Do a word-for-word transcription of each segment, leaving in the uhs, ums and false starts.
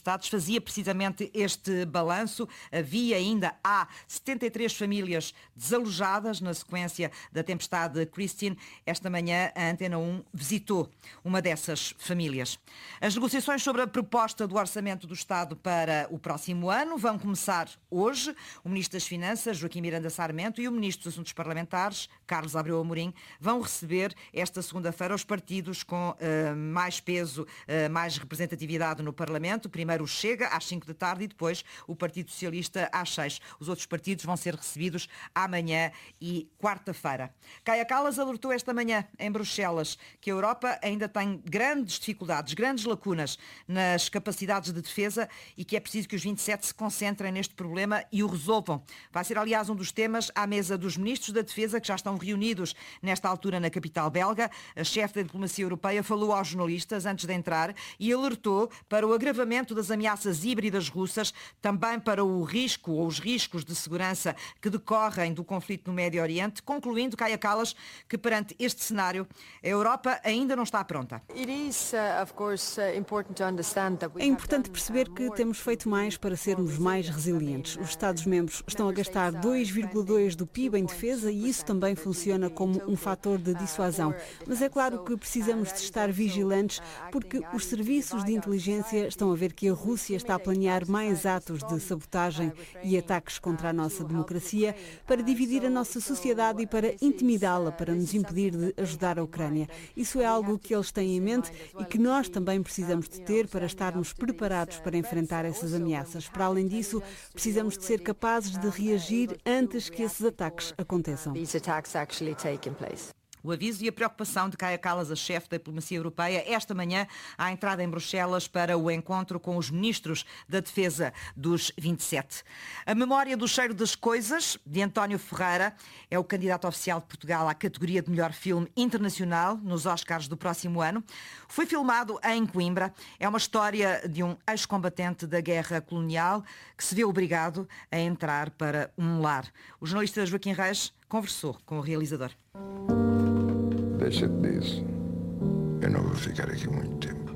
Estados fazia precisamente este balanço. Havia ainda há setenta e três famílias desalojadas na sequência da tempestade Christine. Esta manhã a Antena um visitou uma dessas famílias. As negociações sobre a proposta do Orçamento do Estado para o próximo ano vão começar hoje. O Ministro das Finanças, Joaquim Miranda Sarmento, e o Ministro dos Assuntos Parlamentares, Carlos Abreu Amorim, vão receber esta segunda-feira os partidos com uh, mais peso, uh, mais representatividade no Parlamento. Primeiro o Chega, às cinco da tarde, e depois o Partido Socialista, às seis. Os outros partidos vão ser recebidos amanhã e quarta-feira. Kaia Kallas alertou esta manhã, em Bruxelas, que a Europa ainda tem grandes dificuldades, grandes lacunas nas capacidades de defesa e que é preciso que os vinte e sete se concentrem neste problema e o resolvam. Vai ser, aliás, um dos temas à mesa dos ministros da Defesa, que já estão reunidos nesta altura na capital belga. A chefe da diplomacia europeia falou aos jornalistas antes de entrar e alertou para o agravamento das ameaças híbridas russas, também para o risco ou os riscos de segurança que decorrem do conflito no Médio Oriente, concluindo, Kaia Kallas, que perante este cenário a Europa ainda não está pronta. É importante perceber que temos feito mais para sermos mais resilientes. Os Estados-membros estão a gastar dois vírgula dois por cento do P I B em defesa e isso também funciona como um fator de dissuasão. Mas é claro que precisamos de estar vigilantes porque os serviços de inteligência estão a ver que a Rússia está a planear mais atos de sabotagem e ataques contra a nossa democracia para dividir a nossa sociedade e para intimidá-la, para nos impedir de ajudar a Ucrânia. Isso é algo que eles têm em mente e que nós também precisamos de ter para estarmos preparados para enfrentar essas ameaças. Para além disso, precisamos de ser capazes de reagir antes que esses ataques aconteçam. O aviso e a preocupação de Kaia Kallas, a chefe da diplomacia europeia, esta manhã à entrada em Bruxelas para o encontro com os ministros da Defesa dos vinte e sete. A memória do cheiro das coisas, de António Ferreira, é o candidato oficial de Portugal à categoria de melhor filme internacional nos Oscars do próximo ano. Foi filmado em Coimbra. É uma história de um ex-combatente da guerra colonial que se vê obrigado a entrar para um lar. O jornalista Joaquim Reis conversou com o realizador. Deixa disso. Eu não vou ficar aqui muito tempo.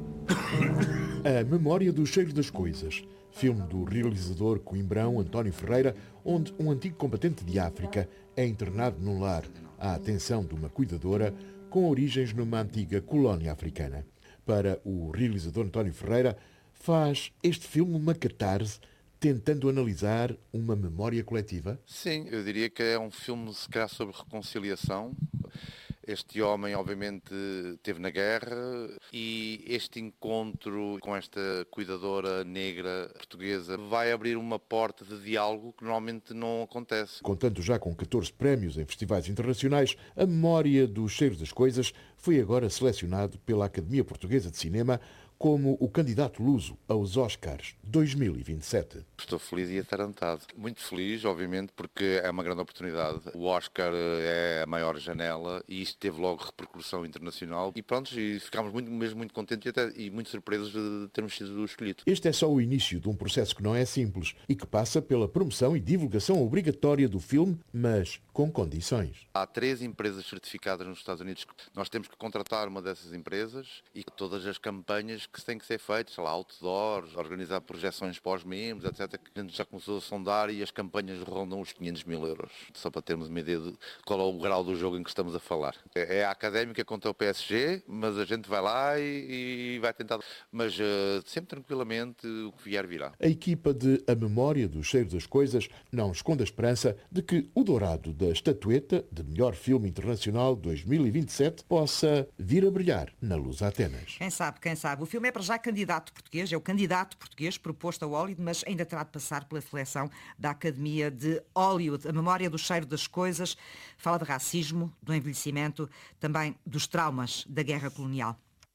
A Memória do Cheiro das Coisas, filme do realizador coimbrão António Ferreira, onde um antigo combatente de África é internado num lar à atenção de uma cuidadora com origens numa antiga colónia africana. Para o realizador António Ferreira, faz este filme uma catarse tentando analisar uma memória coletiva? Sim, eu diria que é um filme, se calhar, sobre reconciliação. Este homem, obviamente, esteve na guerra e este encontro com esta cuidadora negra portuguesa vai abrir uma porta de diálogo que normalmente não acontece. Contando já com catorze prémios em festivais internacionais, A Memória dos Cheiros das Coisas foi agora selecionado pela Academia Portuguesa de Cinema como o candidato luso aos Oscars dois mil e vinte e sete. Estou feliz e atarantado. Muito feliz, obviamente, porque é uma grande oportunidade. O Oscar é a maior janela e isto teve logo repercussão internacional. E pronto, e ficámos muito, mesmo muito contentes e, até, e muito surpresos de termos sido escolhidos. Este é só o início de um processo que não é simples e que passa pela promoção e divulgação obrigatória do filme, mas com condições. Há três empresas certificadas nos Estados Unidos. Nós temos que contratar uma dessas empresas e todas as campanhas que têm que ser feitas, sei lá, outdoors, organizar projeções para os membros, etcétera, que a gente já começou a sondar e as campanhas rondam os quinhentos mil euros. Só para termos uma ideia de qual é o grau do jogo em que estamos a falar. É a Académica contra o P S G, mas a gente vai lá e, e vai tentar. Mas uh, sempre tranquilamente o que vier virá. A equipa de A Memória do Cheiro das Coisas não esconde a esperança de que o dourado da estatueta de melhor filme internacional dois mil e vinte e sete possa vir a brilhar na Luz Atenas. Quem sabe, quem sabe. O filme é para já candidato português, é o candidato português proposto ao Hollywood, mas ainda terá de passar pela seleção da Academia de Hollywood. A Memória do Cheiro das Coisas fala de racismo, do envelhecimento, também dos traumas da guerra colonial.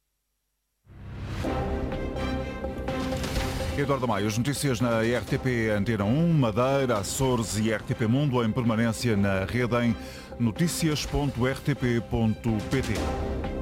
Eduardo Maio, as notícias na R T P Antena um, Madeira, Açores e R T P Mundo em permanência na rede em notícias ponto r t p ponto p t.